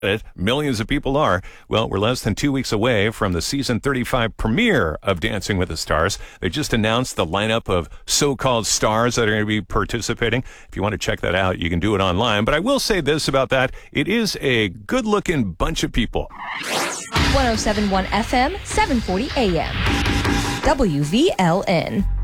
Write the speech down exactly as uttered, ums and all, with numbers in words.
it. Millions of people are. Well, we're less than two weeks away from the season thirty-five premiere of Dancing with the Stars. They just announced the lineup of so-called stars that are going to be participating. If you want to check that out, you can do it online. But I will say this about that. It is a good-looking bunch of people. one oh seven point one F M, seven forty A M. W V L N.